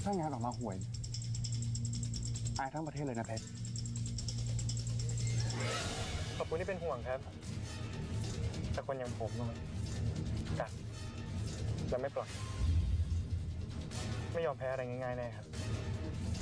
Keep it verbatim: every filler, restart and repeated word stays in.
ถ้างานออกมาห่วยอายทั้งประเทศเลยนะเพชรขอบคุณที่เป็นห่วงครับแต่คนอย่างผมมันกัดและไม่ปล่อยไม่ยอมแพ้อะไรง่ายๆแน่ครับ